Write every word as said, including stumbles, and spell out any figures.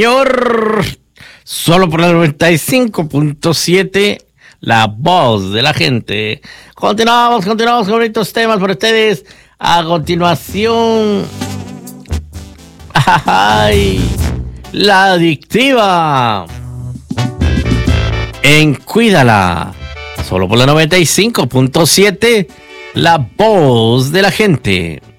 Señor, solo por la noventa y cinco punto siete, la voz de la gente. Continuamos, continuamos con bonitos temas para ustedes. A continuación, ¡ay! La adictiva. En Cuídala, solo por la noventa y cinco punto siete, la voz de la gente.